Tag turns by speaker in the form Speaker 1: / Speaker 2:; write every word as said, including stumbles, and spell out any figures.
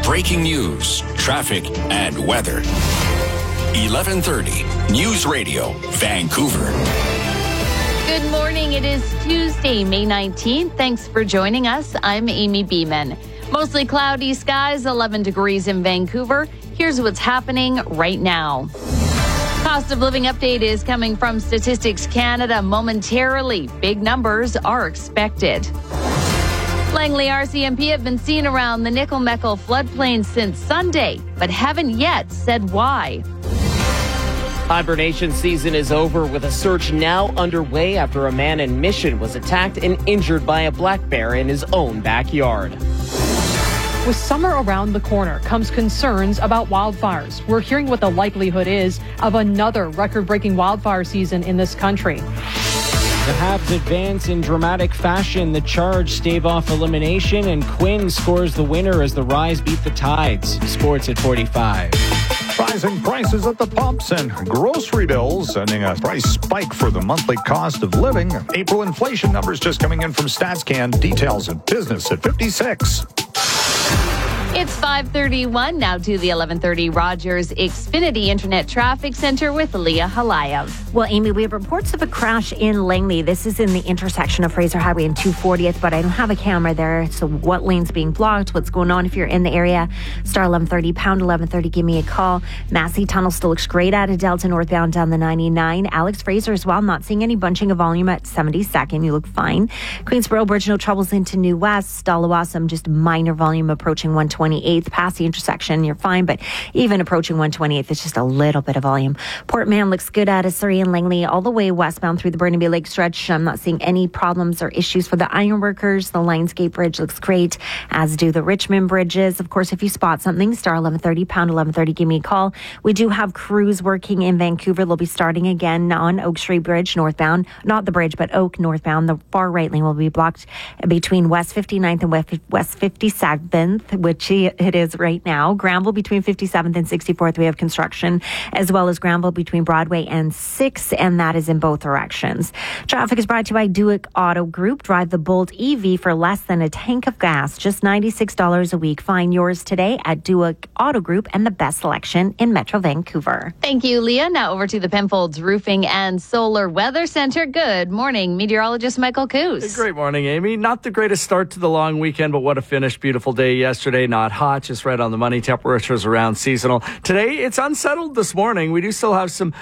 Speaker 1: breaking news, traffic, and weather. eleven thirty News Radio, Vancouver.
Speaker 2: Good morning. It is Tuesday, May nineteenth. Thanks for joining us. I'm Amy Beeman. Mostly cloudy skies, eleven degrees in Vancouver. Here's what's happening right now. Cost of living update is coming from Statistics Canada momentarily. Big numbers are expected. Langley R C M P have been seen around the Nickel-Meckle floodplain since Sunday, but haven't yet said why.
Speaker 3: Hibernation season is over with a search now underway after a man in Mission was attacked and injured by a black bear in his own backyard.
Speaker 4: With summer around the corner comes concerns about wildfires. We're hearing what the likelihood is of another record-breaking wildfire season in this country.
Speaker 5: The Habs advance in dramatic fashion. The Charge stave off elimination, and Quinn scores the winner as the Rise beat the Tides. Sports at forty-five.
Speaker 6: Rising prices at the pumps and grocery bills sending a price spike for the monthly cost of living. April inflation numbers just coming in from StatsCan. Details at business at fifty-six.
Speaker 2: It's five thirty-one now to the eleven thirty Rogers Xfinity Internet Traffic Center with Leah Halayev.
Speaker 7: Well, Amy, we have reports of a crash in Langley. This is in the intersection of Fraser Highway and two fortieth, but I don't have a camera there. So what lane's being blocked? What's going on if you're in the area? Star eleven thirty, pound eleven thirty, give me a call. Massey Tunnel still looks great out of Delta northbound down the ninety-nine. Alex Fraser as well, not seeing any bunching of volume at seventy-second. You look fine. Queensboro Bridge, no troubles into New West. Dalawassam, just minor volume approaching one twenty-eighth. Past the intersection, you're fine, but even approaching one twenty-eighth, it's just a little bit of volume. Port Mann looks good out of Surrey and Langley, all the way westbound through the Burnaby Lake stretch. I'm not seeing any problems or issues for the ironworkers. The Lionsgate Bridge looks great, as do the Richmond bridges. Of course, if you spot something, star eleven thirty, pound eleven thirty, give me a call. We do have crews working in Vancouver. They'll be starting again on Oak Street Bridge northbound, not the bridge, but Oak northbound. The far right lane will be blocked between West fifty-ninth and West fifty-seventh, which it is right now. Granville between fifty-seventh and sixty-fourth, we have construction, as well as Granville between Broadway and sixth, and that is in both directions. Traffic is brought to you by Duick Auto Group. Drive the Bolt E V for less than a tank of gas, just ninety-six dollars a week. Find yours today at Duick Auto Group and the best selection in Metro Vancouver.
Speaker 2: Thank you, Leah. Now over to the Penfolds Roofing and Solar Weather Center. Good morning, meteorologist Michael Coos.
Speaker 8: Great morning, Amy. Not the greatest start to the long weekend, but what a finish. Beautiful day yesterday. Not hot, just right on the money. Temperatures around seasonal. Today, it's unsettled this morning. We do still have some